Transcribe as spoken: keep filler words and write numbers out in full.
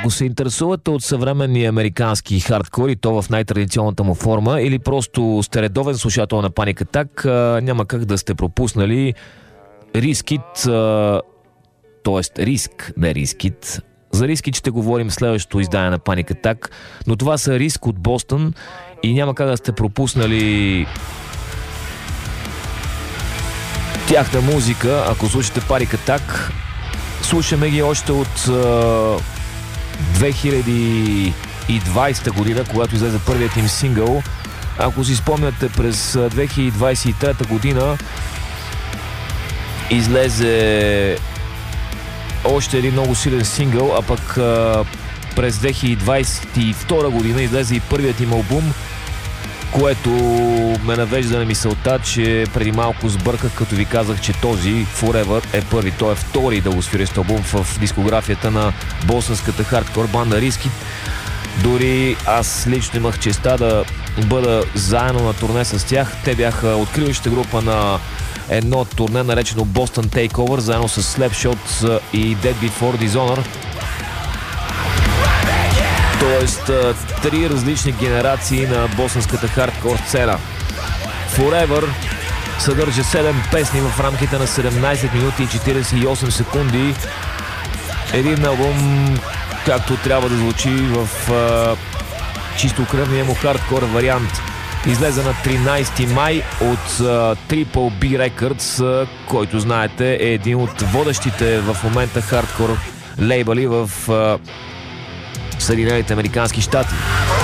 Ако се интересувате от съвременния американски хардкор и то в най-традиционната му форма, или просто сте редовен слушател на Panic Attack, няма как да сте пропуснали Risk It, т.е. Риск, не Risk It. За Risk It ще говорим следващото издание на Panic Attack, но това са Риск от Бостън и няма как да сте пропуснали тяхна музика, ако слушате Panic Attack. Слушаме ги още от две хиляди и двадесета година, когато излезе първият им сингъл. Ако си спомняте, през две хиляди двадесет и трета година излезе още един много силен сингъл, а пък през две хиляди двадесет и втора година излезе и първият им албум, което ме навежда на мисълта, че преди малко сбърках, като ви казах, че този Forever е първи, той е втори дългосвирест албум в дискографията на босънската хардкор банда Risk It. Дори аз лично имах честа да бъда заедно на турне с тях. Те бяха откриваща група на едно турне, наречено Boston Takeover, заедно с Slapshot и Dead Before Dishonor. Тоест, три различни генерации на босънската хардкор сцена. Forever съдържа седем песни в рамките на седемнадесет минути и четиридесет и осем секунди. Един албум, както трябва да звучи в а, чисто кръвния му хардкор вариант. Излезе на тринадесети май от uh, Triple B Records, uh, който знаете е един от водещите в момента хардкор лейбъли в uh, Съединените американски щати.